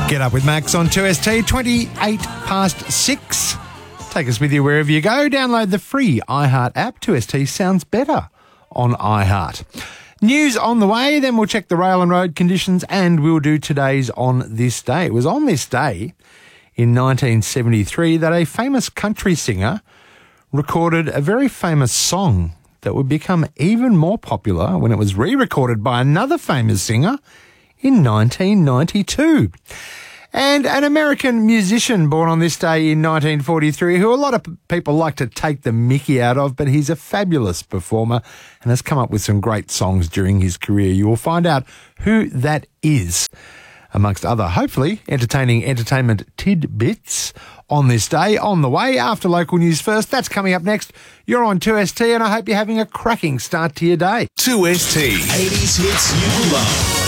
Get up with Max on 2ST, 28 past 6. Take us with you wherever you go. Download the free iHeart app. 2ST sounds better on iHeart. News on the way, then we'll check the rail and road conditions, and we'll do today's On This Day. It was on this day in 1973 that a famous country singer recorded a very famous song that would become even more popular when it was re-recorded by another famous singer in 1992. And an American musician born on this day in 1943 who a lot of people like to take the mickey out of, but he's a fabulous performer and has come up with some great songs during his career. You will find out who that is, amongst other, hopefully, entertainment tidbits on this day. On the way, after local news first, that's coming up next. You're on 2ST and I hope you're having a cracking start to your day. 2ST, 80s hits you love.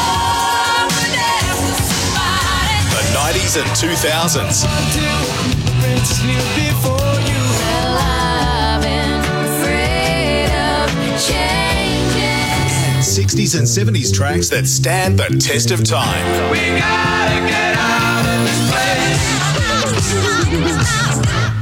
The 90s and 2000s. 60s and 70s tracks that stand the test of time. We gotta get out of this place.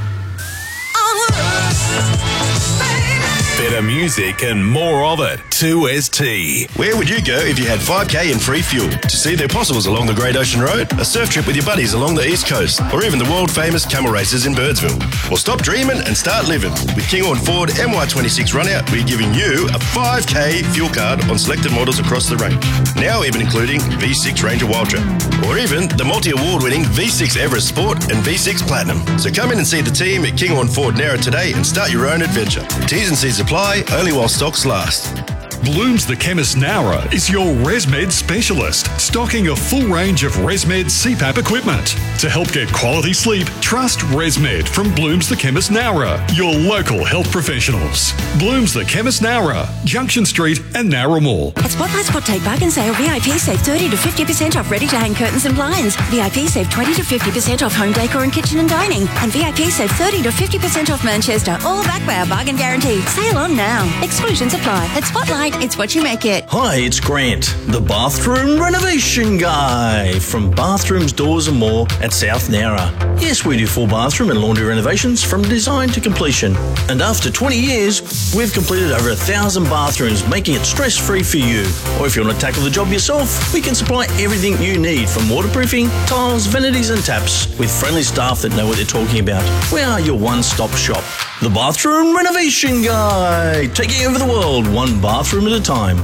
Better music and more of it. 2ST. Where would you go if you had 5K and free fuel? To see the Possibles along the Great Ocean Road, a surf trip with your buddies along the East Coast, or even the world-famous camel races in Birdsville? Well, stop dreaming and start living. With Kinghorn Ford MY26 Runout, we're giving you a 5K fuel card on selected models across the range. Now even including V6 Ranger Wildtrak, or even the multi-award-winning V6 Everest Sport and V6 Platinum. So come in and see the team at Kinghorn Ford Narra today and start your own adventure. T's and C's apply, only while stocks last. Blooms the Chemist Nowra is your ResMed specialist, stocking a full range of ResMed CPAP equipment. To help get quality sleep, trust ResMed from Blooms the Chemist Nowra, your local health professionals. Blooms the Chemist Nowra, Junction Street and Nowra Mall. At Spotlight Spot Take Bargain Sale, VIP save 30 to 50% off ready-to-hang curtains and blinds. VIP save 20 to 50% off home decor and kitchen and dining. And VIP save 30 to 50% off Manchester, all backed by our bargain guarantee. Sale on now. Exclusions apply. At Spotlight, it's what you make it. Hi, it's Grant, the bathroom renovation guy from Bathrooms, Doors and More at South Nowra. Yes, we do full bathroom and laundry renovations from design to completion. And after 20 years, we've completed over 1,000 bathrooms, making it stress-free for you. Or if you want to tackle the job yourself, we can supply everything you need from waterproofing, tiles, vanities and taps with friendly staff that know what they're talking about. We are your one-stop shop. The Bathroom Renovation Guy, taking over the world one bathroom at a time.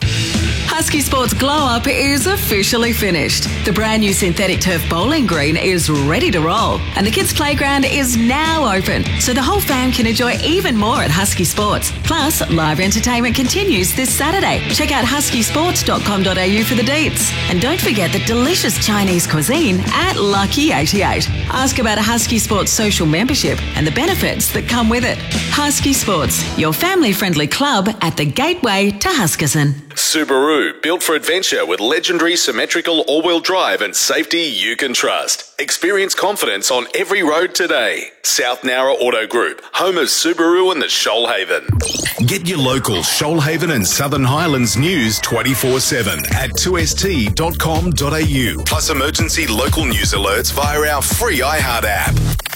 Husky Sports Glow Up is officially finished. The brand new synthetic turf bowling green is ready to roll, and the kids' playground is now open, so the whole fam can enjoy even more at Husky Sports. Plus, live entertainment continues this Saturday. Check out huskysports.com.au for the deets. And don't forget the delicious Chinese cuisine at Lucky 88. Ask about a Husky Sports social membership and the benefits that come with it. Husky Sports, your family-friendly club at the gateway to Huskisson. Subaru, built for adventure with legendary symmetrical all-wheel drive and safety you can trust. Experience confidence on every road today. South Nowra Auto Group, home of Subaru and the Shoalhaven. Get your local Shoalhaven and Southern Highlands news 24/7 at 2st.com.au. Plus emergency local news alerts via our free iHeart app.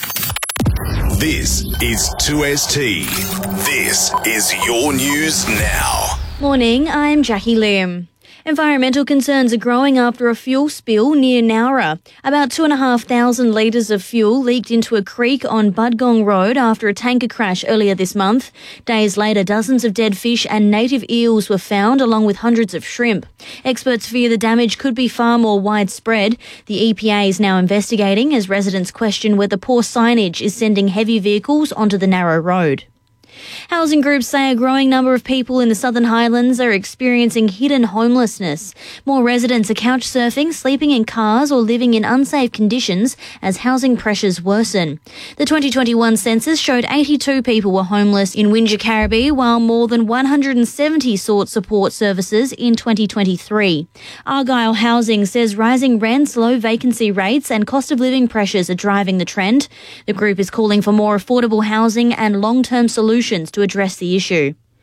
This is 2ST. This is your news now. Morning, I'm Jackie Lim. Environmental concerns are growing after a fuel spill near Nowra. About 2,500 litres of fuel leaked into a creek on Budgong Road after a tanker crash earlier this month. Days later, dozens of dead fish and native eels were found, along with hundreds of shrimp. Experts fear the damage could be far more widespread. The EPA is now investigating as residents question whether poor signage is sending heavy vehicles onto the narrow road. Housing groups say a growing number of people in the Southern Highlands are experiencing hidden homelessness. More residents are couch surfing, sleeping in cars or living in unsafe conditions as housing pressures worsen. The 2021 census showed 82 people were homeless in Wingecarribee, while more than 170 sought support services in 2023. Argyle Housing says rising rents, low vacancy rates and cost of living pressures are driving the trend. The group is calling for more affordable housing and long-term solutions to address the issue.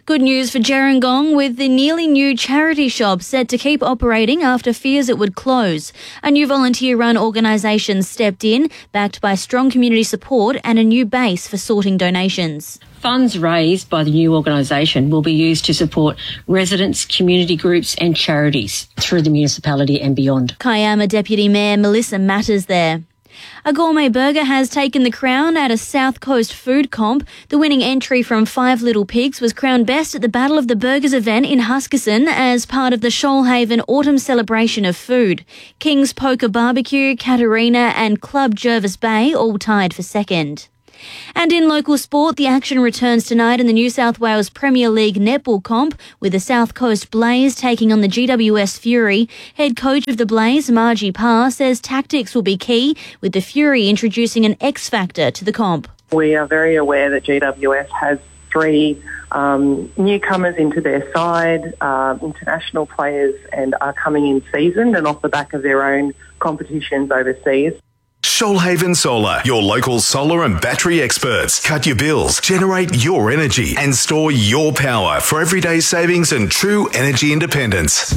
Good news for Gerringong, with the nearly new charity shop set to keep operating after fears it would close. A new volunteer-run organisation stepped in, backed by strong community support and a new base for sorting donations. Funds raised by the new organisation will be used to support residents, community groups and charities through the municipality and beyond. Kiama Deputy Mayor Melissa Matters there. A gourmet burger has taken the crown at a South Coast food comp. The winning entry from Five Little Pigs was crowned best at the Battle of the Burgers event in Huskisson as part of the Shoalhaven Autumn Celebration of Food. King's Poker Barbecue, Katarina and Club Jervis Bay all tied for second. And in local sport, the action returns tonight in the New South Wales Premier League Netball Comp, with the South Coast Blaze taking on the GWS Fury. Head coach of the Blaze, Margie Parr, says tactics will be key, with the Fury introducing an X factor to the comp. We are very aware that GWS has 3 newcomers into their side, international players, and are coming in seasoned and off the back of their own competitions overseas. Shoalhaven Solar, your local solar and battery experts. Cut your bills, generate your energy, and store your power for everyday savings and true energy independence.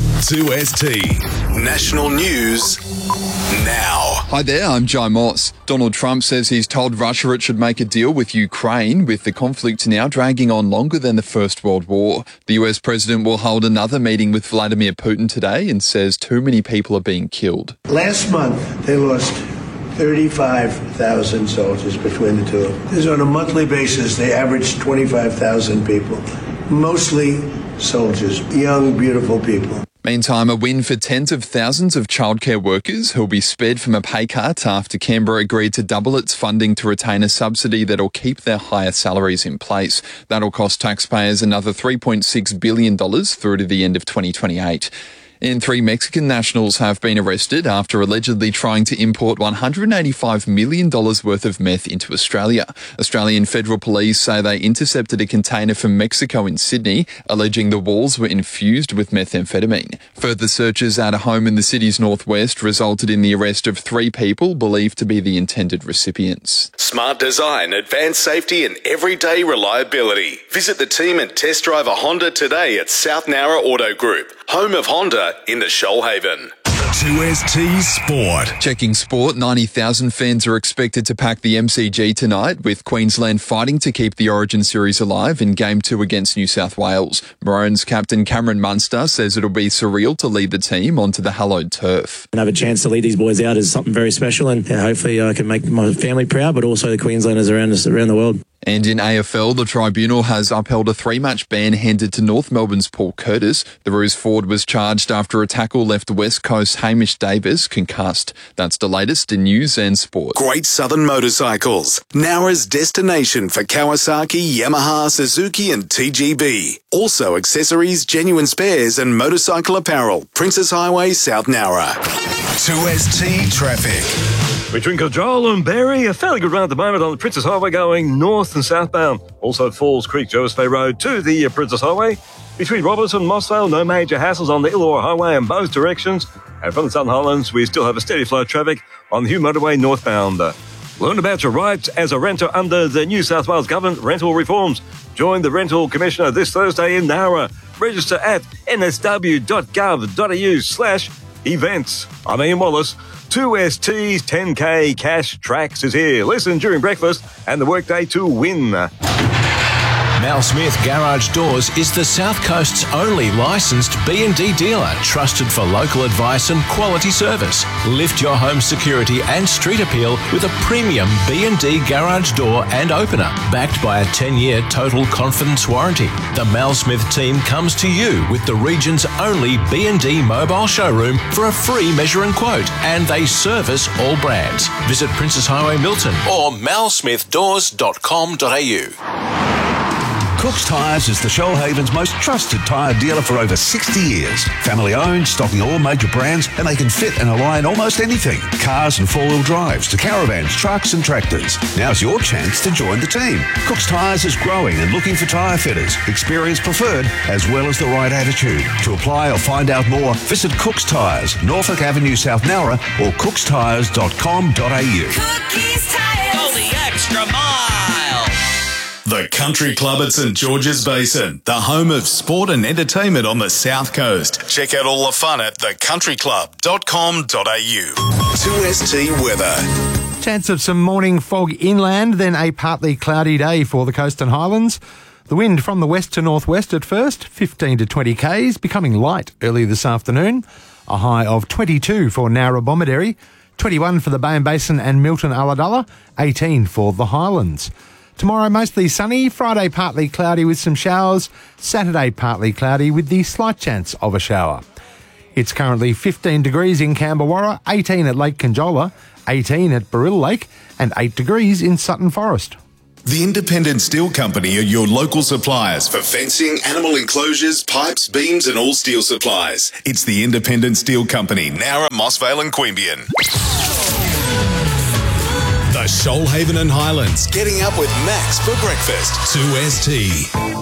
2ST National News now. Hi there, I'm Jai Moss. Donald Trump says he's told Russia it should make a deal with Ukraine, with the conflict now dragging on longer than the First World War. The US president will hold another meeting with Vladimir Putin today and says too many people are being killed. Last month, they lost 35,000 soldiers between the two of them. This is on a monthly basis. They average 25,000 people, mostly soldiers, young, beautiful people. Meantime, a win for tens of thousands of childcare workers who'll be spared from a pay cut after Canberra agreed to double its funding to retain a subsidy that'll keep their higher salaries in place. That'll cost taxpayers another $3.6 billion through to the end of 2028. And 3 Mexican nationals have been arrested after allegedly trying to import $185 million worth of meth into Australia. Australian federal police say they intercepted a container from Mexico in Sydney, alleging the walls were infused with methamphetamine. Further searches at a home in the city's northwest resulted in the arrest of 3 people believed to be the intended recipients. Smart design, advanced safety and everyday reliability. Visit the team and test drive a Honda today at South Nowra Auto Group, home of Honda in the Shoalhaven. 2ST Sport. Checking sport, 90,000 fans are expected to pack the MCG tonight, with Queensland fighting to keep the Origin series alive in Game 2 against New South Wales. Maroons captain Cameron Munster says it'll be surreal to lead the team onto the hallowed turf. And have a chance to lead these boys out is something very special, and hopefully I can make my family proud, but also the Queenslanders around the world. And in AFL, the tribunal has upheld a 3-match ban handed to North Melbourne's Paul Curtis. The Roos forward was charged after a tackle left West Coast Hamish Davis concussed. That's the latest in news and sport. Great Southern Motorcycles, Nowra's destination for Kawasaki, Yamaha, Suzuki and TGB. Also accessories, genuine spares and motorcycle apparel. Princess Highway, South Nowra. 2ST Traffic. Between Cajole and Berry, a fairly good run at the moment on the Princess Highway going north and southbound. Also Falls Creek, Jervis Bay Road to the Princess Highway. Between Robertson and Mossvale, no major hassles on the Illawarra Highway in both directions. And from the Southern Highlands, we still have a steady flow of traffic on the Hume Motorway northbound. Learn about your rights as a renter under the New South Wales Government rental reforms. Join the Rental Commissioner this Thursday in Nowra. Register at nsw.gov.au/events. I'm Ian Wallace. 2ST's 10K Cash Tracks is here. Listen during breakfast and the workday to win. Mal Smith Garage Doors is the South Coast's only licensed B&D dealer, trusted for local advice and quality service. Lift your home security and street appeal with a premium B&D garage door and opener, backed by a 10-year total confidence warranty. The Mal Smith team comes to you with the region's only B&D mobile showroom for a free measure and quote, and they service all brands. Visit Princess Highway Milton or malsmithdoors.com.au. Cook's Tyres is the Shoalhaven's most trusted tyre dealer for over 60 years. Family owned, stocking all major brands, and they can fit and align almost anything. Cars and four-wheel drives to caravans, trucks and tractors. Now's your chance to join the team. Cook's Tyres is growing and looking for tyre fitters, experience preferred, as well as the right attitude. To apply or find out more, visit Cook's Tyres, Norfolk Avenue, South Nowra, or cookstyres.com.au. Cookies Tyres. Go the extra mile. The Country Club at St George's Basin, the home of sport and entertainment on the South Coast. Check out all the fun at thecountryclub.com.au. 2ST weather. Chance of some morning fog inland, then a partly cloudy day for the coast and highlands. The wind from the west to northwest at first, 15 to 20 k's, becoming light early this afternoon. A high of 22 for Nowra-Bomaderry, 21 for the Bay and Basin and Milton-Ulladulla, 18 for the Highlands. Tomorrow mostly sunny, Friday partly cloudy with some showers, Saturday partly cloudy with the slight chance of a shower. It's currently 15 degrees in Camberwarra, 18 at Lake Conjola, 18 at Barilla Lake and 8 degrees in Sutton Forest. The Independent Steel Company are your local suppliers for fencing, animal enclosures, pipes, beams and all steel supplies. It's the Independent Steel Company, Nowra, Mossvale and Queanbeyan. The Shoalhaven and Highlands, getting up with Max for breakfast. 2ST.